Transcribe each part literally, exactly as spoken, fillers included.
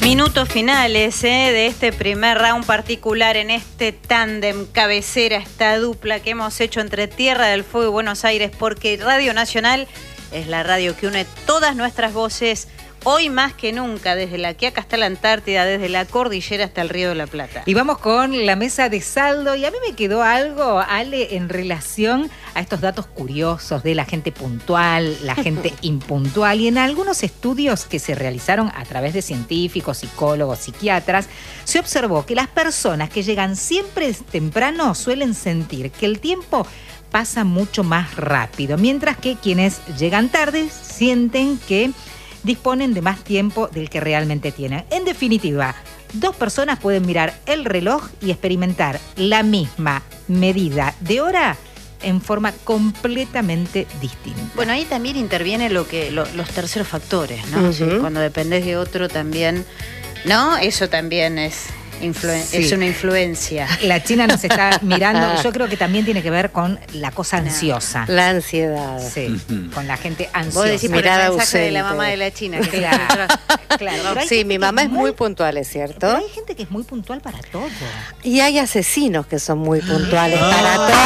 Minutos finales ¿eh? de este primer round particular en este tándem cabecera, esta dupla que hemos hecho entre Tierra del Fuego y Buenos Aires, porque Radio Nacional es la radio que une todas nuestras voces, hoy más que nunca, desde la Quiaca hasta la Antártida, desde la cordillera hasta el Río de la Plata. Y vamos con la mesa de saldo, y a mí me quedó algo, Ale, en relación a estos datos curiosos de la gente puntual, la gente impuntual, y en algunos estudios que se realizaron a través de científicos, psicólogos, psiquiatras, se observó que las personas que llegan siempre temprano suelen sentir que el tiempo pasa mucho más rápido, mientras que quienes llegan tarde sienten que disponen de más tiempo del que realmente tienen. En definitiva, dos personas pueden mirar el reloj y experimentar la misma medida de hora en forma completamente distinta. Bueno, ahí también interviene lo que lo, los terceros factores, ¿no? Uh-huh. Sí, cuando dependés de otro también, ¿no? Eso también es... Influen- sí. Es una influencia. La China nos está mirando. Yo creo que también tiene que ver con la cosa ansiosa. La ansiedad. Sí, uh-huh. Con la gente ansiosa. Vos decís por el mensaje ausente de la mamá de la China. Que claro, claro. Sí, mi mamá es muy, muy puntual, es cierto. Pero hay gente que es muy puntual para todo. Y hay asesinos que son muy puntuales oh.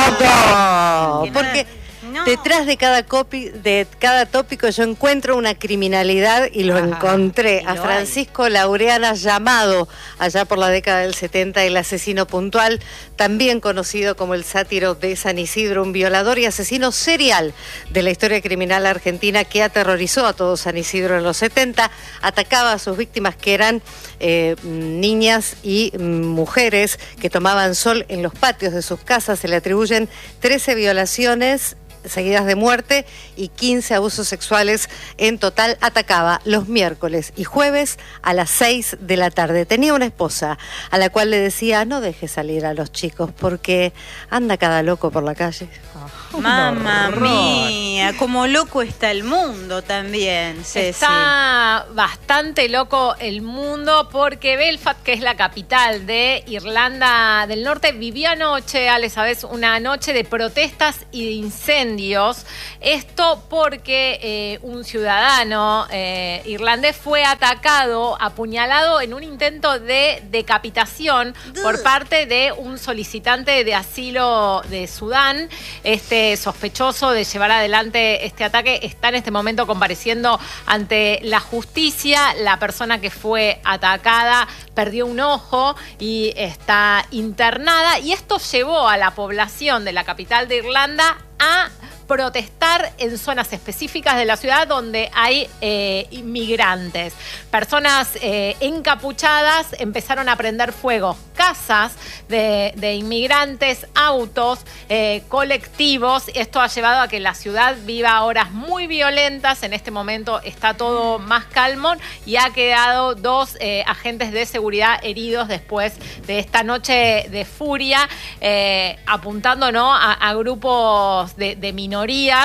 para todo. Porque... No. Detrás de cada, copi, de cada tópico yo encuentro una criminalidad y lo Ajá, encontré. Y lo a Francisco hay. Laureana Llamado, allá por la década del setenta, el asesino puntual, también conocido como el sátiro de San Isidro, un violador y asesino serial de la historia criminal argentina que aterrorizó a todo San Isidro en los setenta, atacaba a sus víctimas que eran eh, niñas y mujeres que tomaban sol en los patios de sus casas. Se le atribuyen trece violaciones seguidas de muerte y quince abusos sexuales en total. Atacaba los miércoles y jueves a las seis de la tarde. Tenía una esposa a la cual le decía: no deje salir a los chicos porque anda cada loco por la calle. Oh, Mamma mía, como loco está el mundo también, Ceci. Está bastante loco el mundo porque Belfast, que es la capital de Irlanda del Norte, vivió anoche, Ale, ¿sabes? Una noche de protestas y de incendios. Esto porque eh, un ciudadano eh, irlandés fue atacado, apuñalado en un intento de decapitación por parte de un solicitante de asilo de Sudán. Este sospechoso de llevar adelante este ataque está en este momento compareciendo ante la justicia. La persona que fue atacada perdió un ojo y está internada, y esto llevó a la población de la capital de Irlanda a protestar en zonas específicas de la ciudad donde hay eh, inmigrantes. Personas eh, encapuchadas empezaron a prender fuego casas de, de inmigrantes, autos, eh, colectivos. Esto ha llevado a que la ciudad viva horas muy violentas. En este momento está todo más calmo y ha quedado dos eh, agentes de seguridad heridos después de esta noche de furia, eh, apuntando, ¿no?, a, a grupos de, de minorías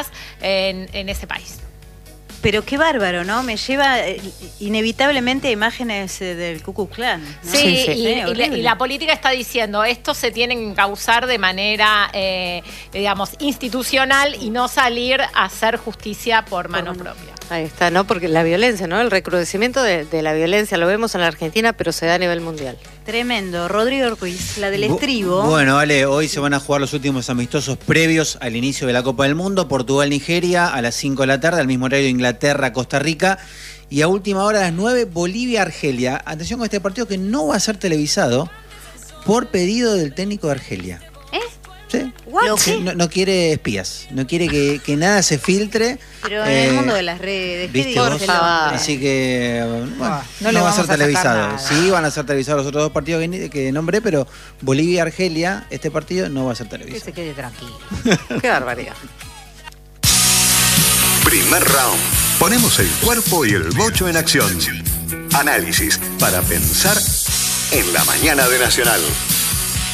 en, en ese país. Pero qué bárbaro, ¿no? Me lleva eh, inevitablemente a imágenes eh, del Ku Klux Klan, ¿no? Sí, sí, sí. Y, sí, y, la, y la política está diciendo, esto se tiene que causar de manera, eh, digamos, institucional y no salir a hacer justicia por mano por propia. Ahí está, ¿no? Porque la violencia, ¿no? El recrudecimiento de, de la violencia lo vemos en la Argentina, pero se da a nivel mundial. Tremendo. Rodrigo Ruiz, la del estribo. Bueno, vale, hoy se van a jugar los últimos amistosos previos al inicio de la Copa del Mundo. Portugal-Nigeria a las cinco de la tarde, al mismo horario Inglaterra-Costa Rica. Y a última hora, a las nueve, Bolivia-Argelia. Atención con este partido que no va a ser televisado por pedido del técnico de Argelia. ¿Eh? ¿Sí? Sí, no, no quiere espías, no quiere que, que nada se filtre. Pero en eh, el mundo de las redes, ¿qué digo? Así que bueno, no, no va a ser televisado. Sí, van a ser televisados los otros dos partidos que, que nombré, pero Bolivia y Argelia, este partido no va a ser televisado. Que se quede tranquilo. Qué barbaridad. Primer round. Ponemos el cuerpo y el bocho en acción. Análisis para pensar en la mañana de Nacional.